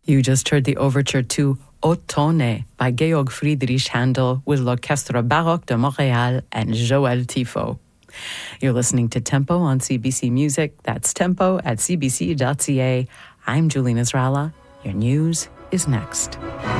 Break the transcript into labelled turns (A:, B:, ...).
A: You just heard the overture to Ottone by Georg Friedrich Handel with l'Orchestre Baroque de Montréal and Joël Tifo. You're listening to Tempo on CBC Music. That's tempo at cbc.ca. I'm Julie Nasrallah. Your news is next.